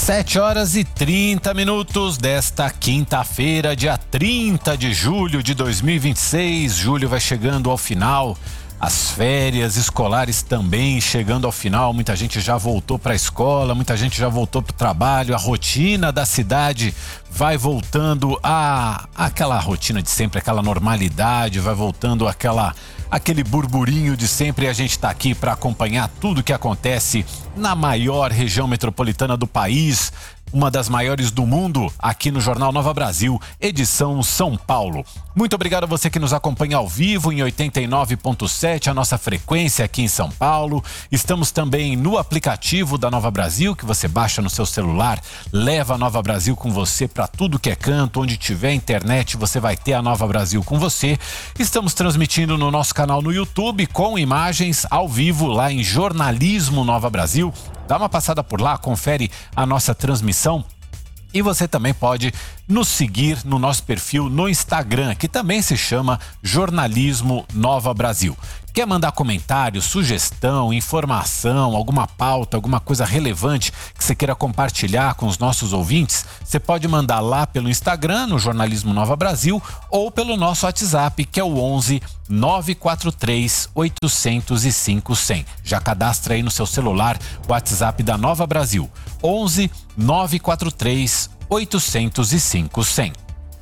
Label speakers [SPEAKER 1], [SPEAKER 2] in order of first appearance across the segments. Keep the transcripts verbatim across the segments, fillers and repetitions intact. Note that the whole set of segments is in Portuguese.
[SPEAKER 1] Sete horas e trinta minutos desta quinta-feira, dia trinta de julho de dois mil e vinte e seis. Julho vai chegando ao final, as férias escolares também chegando ao final. Muita gente já voltou para a escola, muita gente já voltou para o trabalho. A rotina da cidade vai voltando a aquela rotina de sempre, aquela normalidade, vai voltando aquela aquele burburinho de sempre. E a gente está aqui para acompanhar tudo que acontece na maior região metropolitana do país, uma das maiores do mundo, aqui no Jornal Nova Brasil, edição São Paulo. Muito obrigado a você que nos acompanha ao vivo em oitenta e nove ponto sete, a nossa frequência aqui em São Paulo. Estamos também no aplicativo da Nova Brasil, que você baixa no seu celular, leva a Nova Brasil com você para tudo que é canto, onde tiver internet você vai ter a Nova Brasil com você. Estamos transmitindo no nosso canal no YouTube com imagens ao vivo lá em Jornalismo Nova Brasil. Dá uma passada por lá, confere a nossa transmissão. E você também pode nos seguir no nosso perfil no Instagram, que também se chama Jornalismo Nova Brasil. Quer mandar comentário, sugestão, informação, alguma pauta, alguma coisa relevante que você queira compartilhar com os nossos ouvintes? Você pode mandar lá pelo Instagram, no Jornalismo Nova Brasil, ou pelo nosso WhatsApp, que é o onze nove quatro três oito zero zero cinco zero zero. Já cadastra aí no seu celular o WhatsApp da Nova Brasil. onze nove quatro três oito zero zero cinco zero.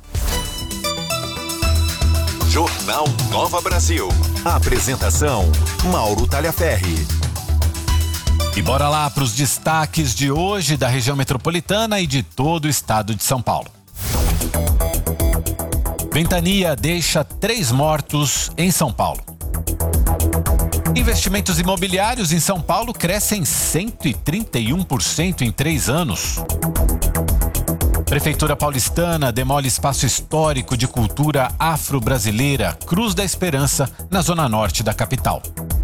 [SPEAKER 2] Jornal Nova Brasil. A apresentação, Mauro Talhaferri.
[SPEAKER 1] E bora lá para os destaques de hoje da região metropolitana e de todo o estado de São Paulo. Ventania deixa três mortos em São Paulo. Investimentos imobiliários em São Paulo crescem cento e trinta e um por cento em três anos. Prefeitura paulistana demole espaço histórico de cultura afro-brasileira, Cruz da Esperança, na zona norte da capital.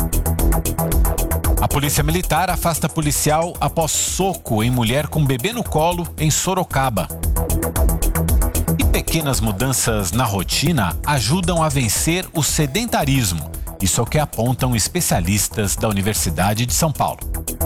[SPEAKER 1] A Polícia Militar afasta policial após soco em mulher com bebê no colo em Sorocaba. E pequenas mudanças na rotina ajudam a vencer o sedentarismo. Isso é o que apontam especialistas da Universidade de São Paulo.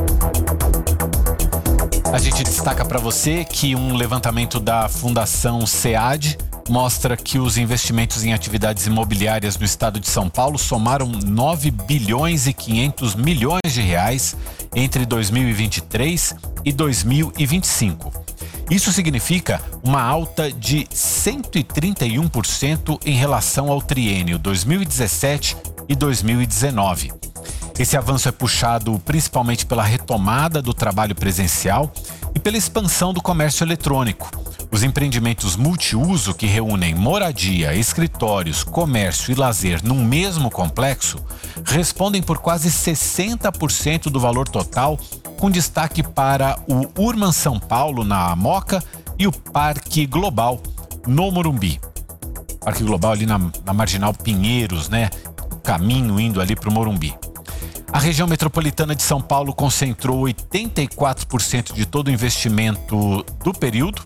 [SPEAKER 1] A gente destaca para você que um levantamento da Fundação SEAD mostra que os investimentos em atividades imobiliárias no estado de São Paulo somaram nove bilhões e quinhentos milhões de reais entre dois mil e vinte e três e dois mil e vinte e cinco. Isso significa uma alta de cento e trinta e um por cento em relação ao triênio dois mil e dezessete e dois mil e dezenove. Esse avanço é puxado principalmente pela retomada do trabalho presencial e pela expansão do comércio eletrônico. Os empreendimentos multiuso, que reúnem moradia, escritórios, comércio e lazer num mesmo complexo, respondem por quase sessenta por cento do valor total, com destaque para o Urban São Paulo, na Moca, e o Parque Global, no Morumbi. Parque Global ali na, na Marginal Pinheiros, né? O caminho indo ali para o Morumbi. A região metropolitana de São Paulo concentrou oitenta e quatro por cento de todo o investimento do período.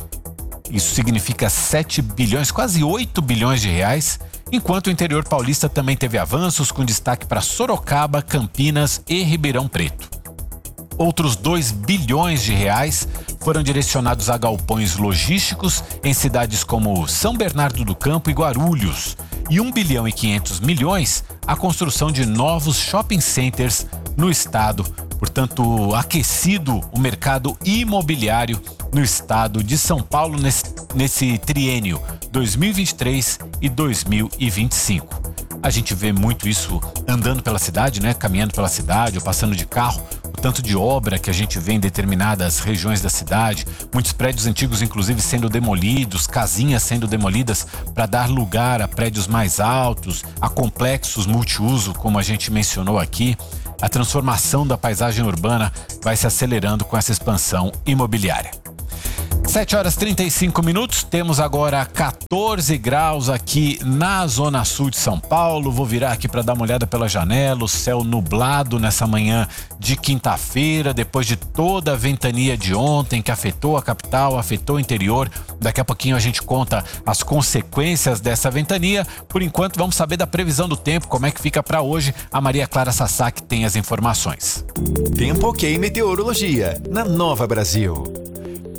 [SPEAKER 1] Isso significa sete bilhões, quase oito bilhões de reais, enquanto o interior paulista também teve avanços, com destaque para Sorocaba, Campinas e Ribeirão Preto. Outros dois bilhões de reais foram direcionados a galpões logísticos em cidades como São Bernardo do Campo e Guarulhos, e um bilhão e quinhentos milhões a construção de novos shopping centers no estado. Portanto, aquecido o mercado imobiliário no estado de São Paulo nesse, nesse triênio dois mil e vinte e três e dois mil e vinte e cinco. A gente vê muito isso andando pela cidade, né? Caminhando pela cidade ou passando de carro. O tanto de obra que a gente vê em determinadas regiões da cidade, muitos prédios antigos inclusive sendo demolidos, casinhas sendo demolidas para dar lugar a prédios mais altos, a complexos multiuso, como a gente mencionou aqui. A transformação da paisagem urbana vai se acelerando com essa expansão imobiliária. sete horas e trinta e cinco minutos, temos agora quatorze graus aqui na zona sul de São Paulo. Vou virar aqui para dar uma olhada pela janela, o céu nublado nessa manhã de quinta-feira, depois de toda a ventania de ontem que afetou a capital, afetou o interior. Daqui a pouquinho a gente conta as consequências dessa ventania. Por enquanto vamos saber da previsão do tempo, como é que fica para hoje. A Maria Clara Sasaki tem as informações.
[SPEAKER 2] Tempo Ok Meteorologia, na Nova Brasil.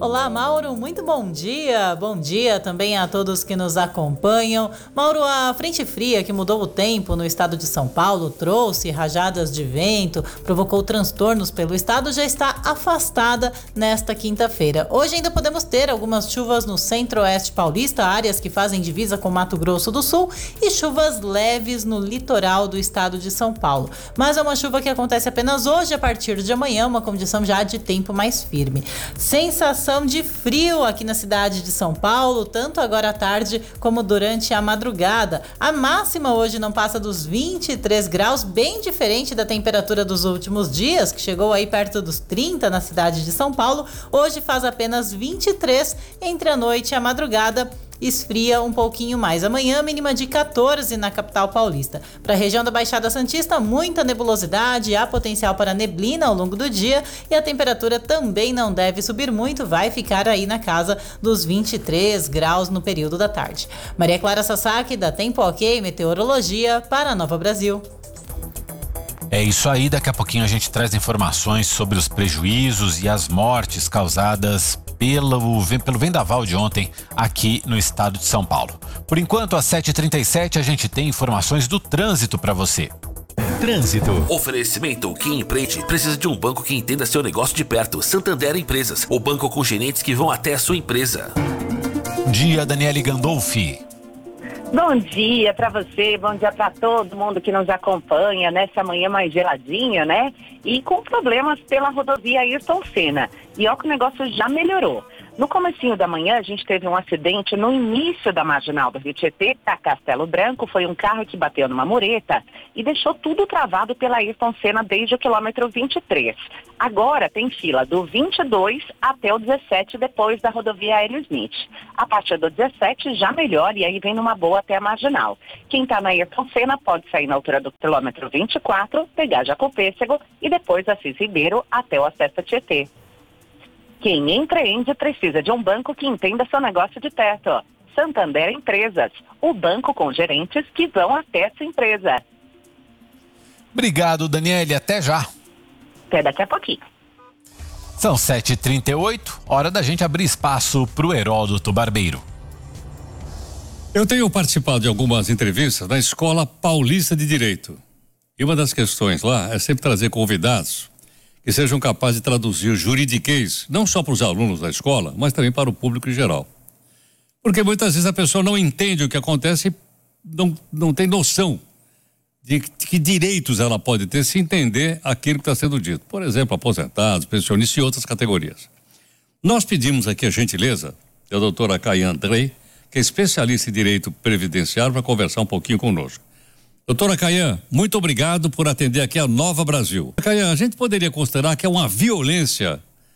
[SPEAKER 3] Olá, Mauro, muito bom dia. Bom dia também a todos que nos acompanham. Mauro, a frente fria que mudou o tempo no estado de São Paulo trouxe rajadas de vento, provocou transtornos pelo estado, já está afastada nesta quinta-feira. Hoje ainda podemos ter algumas chuvas no centro-oeste paulista, áreas que fazem divisa com Mato Grosso do Sul, e chuvas leves no litoral do estado de São Paulo. Mas é uma chuva que acontece apenas hoje, a partir de amanhã, uma condição já de tempo mais firme. Sensação de frio aqui na cidade de São Paulo, tanto agora à tarde como durante a madrugada. A máxima hoje não passa dos vinte e três graus, bem diferente da temperatura dos últimos dias, que chegou aí perto dos trinta na cidade de São Paulo. Hoje faz apenas vinte e três, entre a noite e a madrugada esfria um pouquinho mais. Amanhã, mínima de quatorze na capital paulista. Para a região da Baixada Santista, muita nebulosidade, há potencial para neblina ao longo do dia e a temperatura também não deve subir muito, vai ficar aí na casa dos vinte e três graus no período da tarde. Maria Clara Sasaki, da Tempo Ok Meteorologia, para a Nova Brasil.
[SPEAKER 1] É isso aí, daqui a pouquinho a gente traz informações sobre os prejuízos e as mortes causadas pelo, pelo vendaval de ontem aqui no estado de São Paulo. Por enquanto, às sete e trinta e sete, a gente tem informações do trânsito para você.
[SPEAKER 2] Trânsito.
[SPEAKER 4] Oferecimento: quem empreende precisa de um banco que entenda seu negócio de perto. Santander Empresas, o banco com gerentes que vão até a sua empresa.
[SPEAKER 1] Dia, Daniele Gandolfi.
[SPEAKER 5] Bom dia para você, bom dia para todo mundo que nos acompanha nessa manhã mais geladinha, né? E com problemas pela rodovia Ayrton Senna. E ó que o negócio já melhorou. No comecinho da manhã, a gente teve um acidente no início da marginal do Rio Tietê, a Castelo Branco. Foi um carro que bateu numa mureta e deixou tudo travado pela Ayrton Senna desde o quilômetro vinte e três. Agora tem fila do vinte e dois até o dezessete, depois da rodovia Hélio Smith. A partir do dezessete já melhora e aí vem numa boa até a marginal. Quem está na Ayrton Senna pode sair na altura do quilômetro vinte e quatro, pegar Jacopêssego e depois Assis Ribeiro até o acesso a Tietê. Quem empreende precisa de um banco que entenda seu negócio de perto. Santander Empresas, o banco com gerentes que vão até sua empresa.
[SPEAKER 1] Obrigado, Daniele, até já.
[SPEAKER 5] Até daqui a pouquinho.
[SPEAKER 1] São sete e trinta e oito, hora da gente abrir espaço para o Heródoto Barbeiro.
[SPEAKER 6] Eu tenho participado de algumas entrevistas na Escola Paulista de Direito. E uma das questões lá é sempre trazer convidados que sejam capazes de traduzir o juridiquês, não só para os alunos da escola, mas também para o público em geral. Porque muitas vezes a pessoa não entende o que acontece e não, não tem noção de que direitos ela pode ter se entender aquilo que está sendo dito. Por exemplo, aposentados, pensionistas e outras categorias. Nós pedimos aqui a gentileza da doutora Caian Andrei, que é especialista em direito previdenciário, para conversar um pouquinho conosco. Doutora Caian, muito obrigado por atender aqui a Nova Brasil. Caian, a gente poderia considerar que é uma violência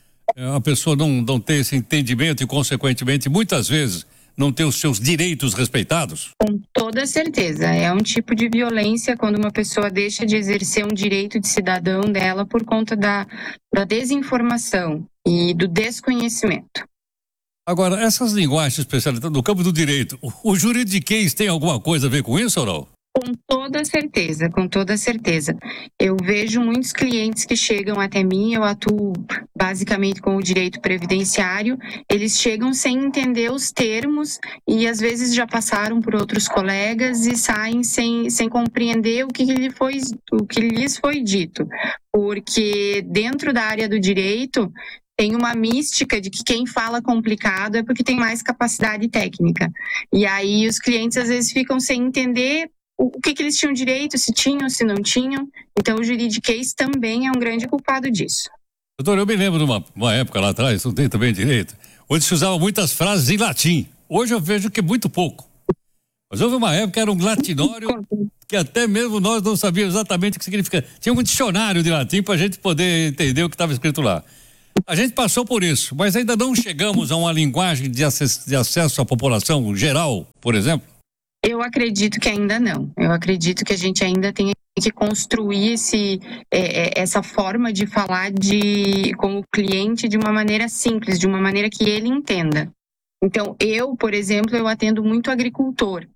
[SPEAKER 6] a pessoa não, não ter esse entendimento e, consequentemente, muitas vezes não ter os seus direitos respeitados?
[SPEAKER 7] Com toda certeza. É um tipo de violência quando uma pessoa deixa de exercer um direito de cidadão dela por conta da, da desinformação e do desconhecimento.
[SPEAKER 6] Agora, essas linguagens especializadas no campo do direito, o, o juridiquês tem alguma coisa a ver com isso ou não?
[SPEAKER 7] Com toda certeza, com toda certeza. Eu vejo muitos clientes que chegam até mim, eu atuo basicamente com o direito previdenciário, eles chegam sem entender os termos e às vezes já passaram por outros colegas e saem sem, sem compreender o que, lhe foi, o que lhes foi dito. Porque dentro da área do direito tem uma mística de que quem fala complicado é porque tem mais capacidade técnica. E aí os clientes às vezes ficam sem entender o que, que eles tinham direito, se tinham, se não tinham. Então o juridiquês também é um grande culpado disso.
[SPEAKER 6] Doutor, eu me lembro de uma, uma época lá atrás, não tem também direito, onde se usava muitas frases em latim. Hoje eu vejo que é muito pouco. Mas houve uma época que era um latinório que até mesmo nós não sabíamos exatamente o que significa. Tinha um dicionário de latim para a gente poder entender o que estava escrito lá. A gente passou por isso, mas ainda não chegamos a uma linguagem de acesso, de acesso à população geral, por exemplo?
[SPEAKER 7] Eu acredito que ainda não. Eu acredito que a gente ainda tem que construir esse, é, essa forma de falar de, com o cliente de uma maneira simples, de uma maneira que ele entenda. Então, eu, por exemplo, eu atendo muito agricultor.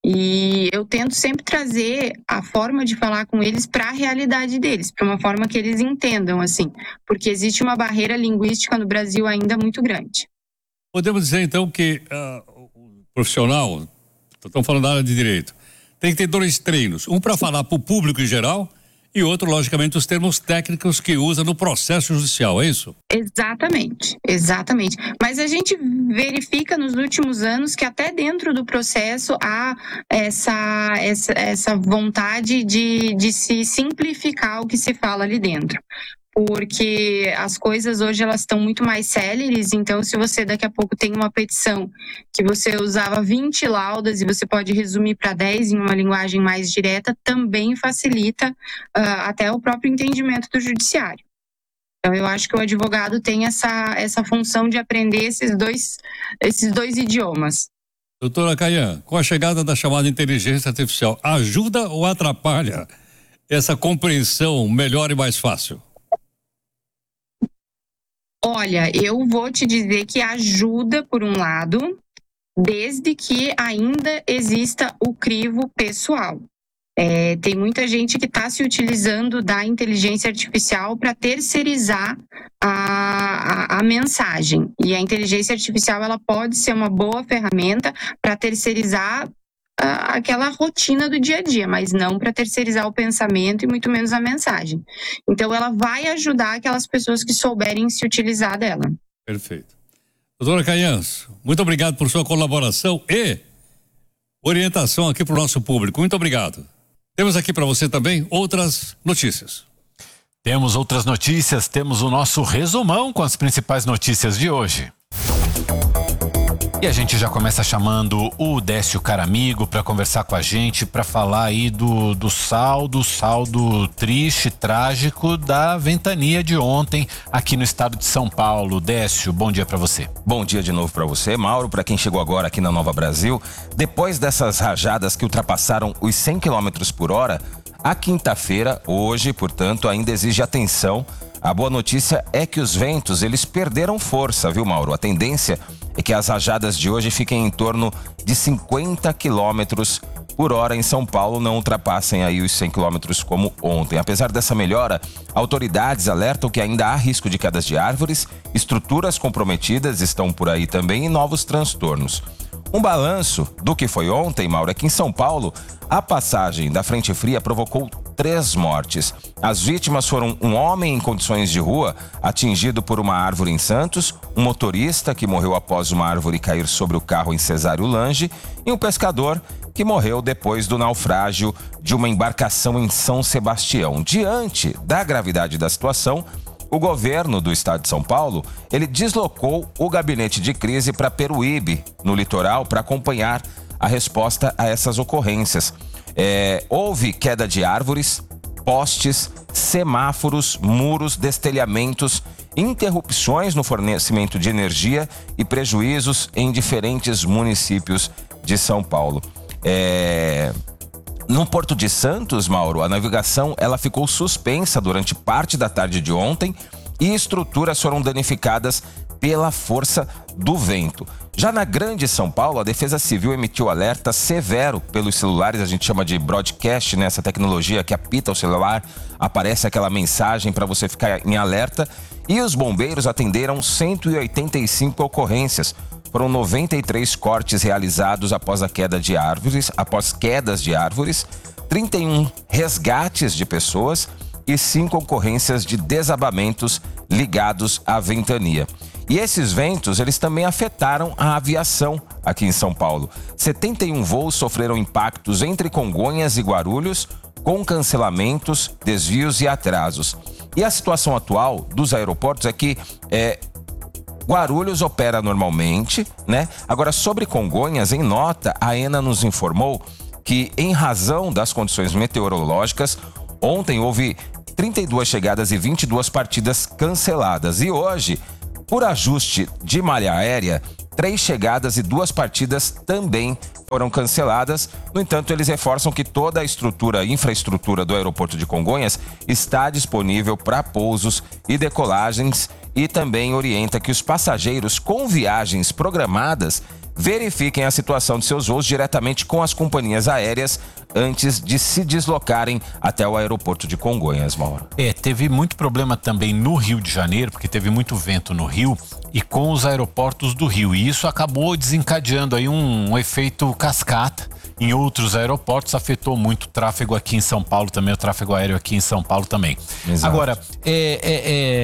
[SPEAKER 7] E eu tento sempre trazer a forma de falar com eles para a realidade deles, para uma forma que eles entendam, assim, porque existe uma barreira linguística no Brasil ainda muito grande.
[SPEAKER 6] Podemos dizer, então, que uh, o profissional, estamos falando da área de direito, tem que ter dois treinos, um para falar para o público em geral e outro, logicamente, os termos técnicos que usa no processo judicial, é isso?
[SPEAKER 7] Exatamente, exatamente. Mas a gente verifica nos últimos anos que até dentro do processo há essa, essa, essa vontade de, de se simplificar o que se fala ali dentro. Porque as coisas hoje elas estão muito mais céleres, então se você daqui a pouco tem uma petição que você usava vinte laudas e você pode resumir para dez em uma linguagem mais direta, também facilita uh, até o próprio entendimento do judiciário. Então eu acho que o advogado tem essa, essa função de aprender esses dois, esses dois idiomas.
[SPEAKER 6] Doutora Caian, com a chegada da chamada inteligência artificial, ajuda ou atrapalha essa compreensão melhor e mais fácil?
[SPEAKER 7] Olha, eu vou te dizer que ajuda por um lado, desde que ainda exista o crivo pessoal. É, tem muita gente que está se utilizando da inteligência artificial para terceirizar a, a, a mensagem. E a inteligência artificial ela pode ser uma boa ferramenta para terceirizar a, aquela rotina do dia a dia, mas não para terceirizar o pensamento e muito menos a mensagem. Então ela vai ajudar aquelas pessoas que souberem se utilizar dela.
[SPEAKER 6] Perfeito. Doutora Caian, muito obrigado por sua colaboração e orientação aqui para o nosso público. Muito obrigado. Temos aqui para você também outras notícias.
[SPEAKER 1] Temos outras notícias, temos o nosso resumão com as principais notícias de hoje. E a gente já começa chamando o Décio Caramigo para conversar com a gente, para falar aí do, do saldo, saldo triste, trágico da ventania de ontem aqui no estado de São Paulo. Décio, bom dia para você.
[SPEAKER 8] Bom dia de novo para você, Mauro, para quem chegou agora aqui na Nova Brasil. Depois dessas rajadas que ultrapassaram os cem quilômetros por hora, a quinta-feira, hoje, portanto, ainda exige atenção. A boa notícia é que os ventos, eles perderam força, viu, Mauro? A tendência é que as rajadas de hoje fiquem em torno de cinquenta quilômetros por hora em São Paulo, não ultrapassem aí os cem quilômetros como ontem. Apesar dessa melhora, autoridades alertam que ainda há risco de quedas de árvores, estruturas comprometidas estão por aí também e novos transtornos. Um balanço do que foi ontem, Mauro, é que em São Paulo, a passagem da frente fria provocou três mortes. As vítimas foram um homem em condições de rua, atingido por uma árvore em Santos, um motorista que morreu após uma árvore cair sobre o carro em Cesário Lange e um pescador que morreu depois do naufrágio de uma embarcação em São Sebastião. Diante da gravidade da situação, o governo do estado de São Paulo, ele deslocou o gabinete de crise para Peruíbe, no litoral, para acompanhar a resposta a essas ocorrências. É, houve queda de árvores, postes, semáforos, muros, destelhamentos, interrupções no fornecimento de energia e prejuízos em diferentes municípios de São Paulo. É... No Porto de Santos, Mauro, a navegação ela ficou suspensa durante parte da tarde de ontem e estruturas foram danificadas pela força do vento. Já na Grande São Paulo, a Defesa Civil emitiu alerta severo pelos celulares, a gente chama de broadcast, né? Essa tecnologia que apita o celular, aparece aquela mensagem para você ficar em alerta, e os bombeiros atenderam cento e oitenta e cinco ocorrências. Foram noventa e três cortes realizados após a queda de árvores, após quedas de árvores, trinta e um resgates de pessoas e cinco ocorrências de desabamentos ligados à ventania. E esses ventos, eles também afetaram a aviação aqui em São Paulo. setenta e um voos sofreram impactos entre Congonhas e Guarulhos, com cancelamentos, desvios e atrasos. E a situação atual dos aeroportos é que é, Guarulhos opera normalmente, né? Agora, sobre Congonhas, em nota, a ANA nos informou que, em razão das condições meteorológicas, ontem houve trinta e duas chegadas e vinte e duas partidas canceladas. E hoje, por ajuste de malha aérea, três chegadas e duas partidas também foram canceladas. No entanto, eles reforçam que toda a estrutura, a infraestrutura do aeroporto de Congonhas está disponível para pousos e decolagens e também orienta que os passageiros com viagens programadas verifiquem a situação de seus voos diretamente com as companhias aéreas antes de se deslocarem até o aeroporto de Congonhas, Mauro.
[SPEAKER 1] É, teve muito problema também no Rio de Janeiro, porque teve muito vento no Rio e com os aeroportos do Rio. E isso acabou desencadeando aí um, um efeito cascata em outros aeroportos, afetou muito o tráfego aqui em São Paulo também, o tráfego aéreo aqui em São Paulo também.
[SPEAKER 8] Exato.
[SPEAKER 1] Agora, é, é,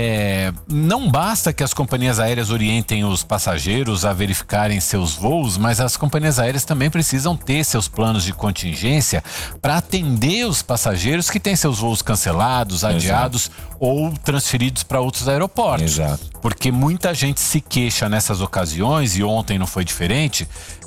[SPEAKER 1] é, não basta que as companhias aéreas orientem os passageiros a verificarem seus voos, mas as companhias aéreas também precisam ter seus planos de contingência para atender os passageiros que têm seus voos cancelados, adiados Exato. Ou transferidos para outros aeroportos.
[SPEAKER 8] Exato.
[SPEAKER 1] Porque muita gente se queixa nessas ocasiões, e ontem não foi diferente,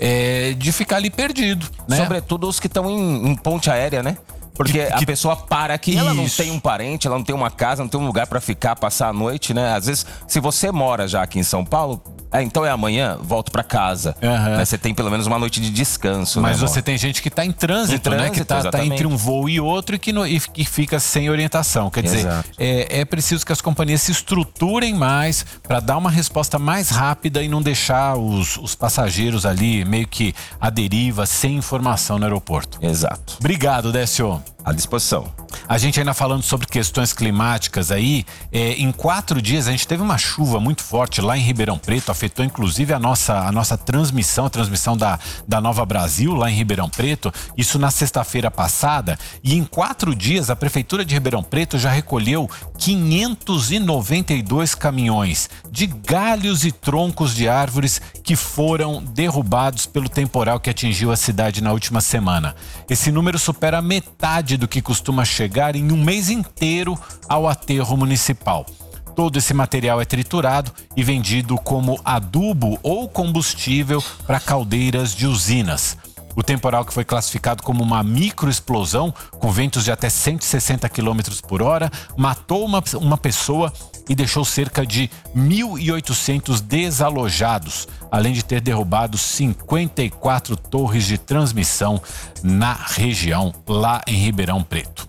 [SPEAKER 1] é, de ficar ali perdido, né?
[SPEAKER 8] Sobretudo os que estão em, em ponte aérea, né? Porque
[SPEAKER 1] que,
[SPEAKER 8] a
[SPEAKER 1] que...
[SPEAKER 8] pessoa para aqui, ela não tem um parente, ela não tem uma casa, não tem um lugar para ficar, passar a noite, né? Às vezes, se você mora já aqui em São Paulo, é, então é amanhã, volto para casa.
[SPEAKER 1] Uhum.
[SPEAKER 8] Né? Você tem pelo menos uma noite de descanso.
[SPEAKER 1] Mas
[SPEAKER 8] né,
[SPEAKER 1] você tem gente que está em trânsito, em trânsito, né? Que tá, tá entre um voo e outro e que, no, e que fica sem orientação. Quer dizer, é, é preciso que as companhias se estruturem mais para dar uma resposta mais rápida e não deixar os, os passageiros ali meio que à deriva, sem informação no aeroporto.
[SPEAKER 8] Exato.
[SPEAKER 1] Obrigado, Décio.
[SPEAKER 8] À disposição.
[SPEAKER 1] A gente ainda falando sobre questões climáticas aí, é, em quatro dias a gente teve uma chuva muito forte lá em Ribeirão Preto, afetou inclusive a nossa, a nossa transmissão, a transmissão da, da Nova Brasil lá em Ribeirão Preto, isso na sexta-feira passada, e em quatro dias a Prefeitura de Ribeirão Preto já recolheu quinhentos e noventa e dois caminhões de galhos e troncos de árvores que foram derrubados pelo temporal que atingiu a cidade na última semana. Esse número supera a metade do que costuma chegar em um mês inteiro ao aterro municipal. Todo esse material é triturado e vendido como adubo ou combustível para caldeiras de usinas. O temporal, que foi classificado como uma microexplosão, com ventos de até cento e sessenta quilômetros por hora, matou uma, uma pessoa e deixou cerca de mil e oitocentos desalojados, além de ter derrubado cinquenta e quatro torres de transmissão na região, lá em Ribeirão Preto.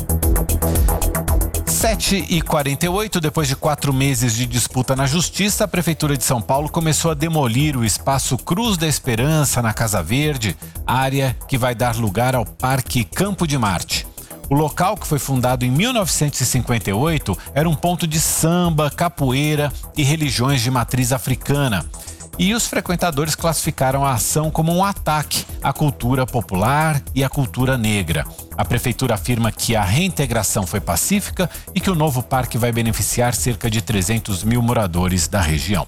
[SPEAKER 1] sete e quarenta e oito, depois de quatro meses de disputa na Justiça, a Prefeitura de São Paulo começou a demolir o espaço Cruz da Esperança na Casa Verde, área que vai dar lugar ao Parque Campo de Marte. O local, que foi fundado em mil novecentos e cinquenta e oito, era um ponto de samba, capoeira e religiões de matriz africana. E os frequentadores classificaram a ação como um ataque à cultura popular e à cultura negra. A prefeitura afirma que a reintegração foi pacífica e que o novo parque vai beneficiar cerca de trezentos mil moradores da região.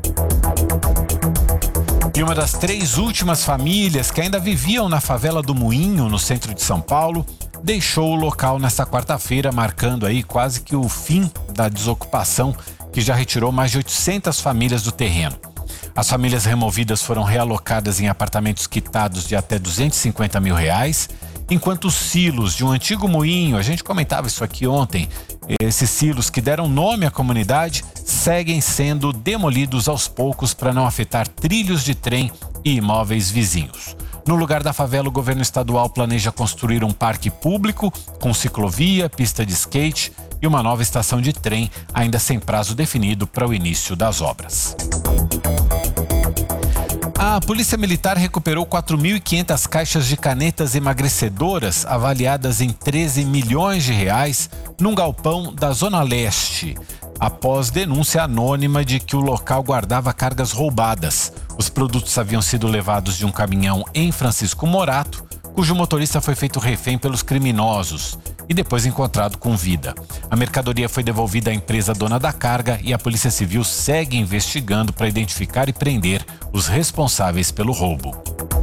[SPEAKER 1] E uma das três últimas famílias que ainda viviam na favela do Moinho, no centro de São Paulo, deixou o local nesta quarta-feira, marcando aí quase que o fim da desocupação, que já retirou mais de oitocentas famílias do terreno. As famílias removidas foram realocadas em apartamentos quitados de até duzentos e cinquenta mil reais, enquanto os silos de um antigo moinho, a gente comentava isso aqui ontem, esses silos que deram nome à comunidade, seguem sendo demolidos aos poucos para não afetar trilhos de trem e imóveis vizinhos. No lugar da favela, o governo estadual planeja construir um parque público com ciclovia, pista de skate e uma nova estação de trem, ainda sem prazo definido para o início das obras. A Polícia Militar recuperou quatro mil e quinhentas caixas de canetas emagrecedoras avaliadas em treze milhões de reais num galpão da Zona Leste, após denúncia anônima de que o local guardava cargas roubadas. Os produtos haviam sido levados de um caminhão em Francisco Morato, cujo motorista foi feito refém pelos criminosos e depois encontrado com vida. A mercadoria foi devolvida à empresa dona da carga e a Polícia Civil segue investigando para identificar e prender os responsáveis pelo roubo.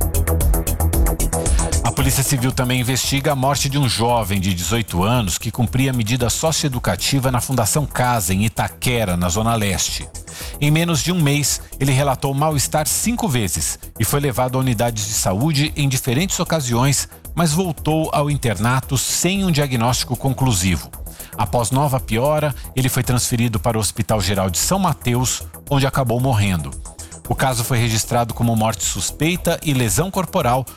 [SPEAKER 1] A Polícia Civil também investiga a morte de um jovem de dezoito anos que cumpria medida socioeducativa na Fundação Casa, em Itaquera, na Zona Leste. Em menos de um mês, ele relatou mal-estar cinco vezes e foi levado a unidades de saúde em diferentes ocasiões, mas voltou ao internato sem um diagnóstico conclusivo. Após nova piora, ele foi transferido para o Hospital Geral de São Mateus, onde acabou morrendo. O caso foi registrado como morte suspeita e lesão corporal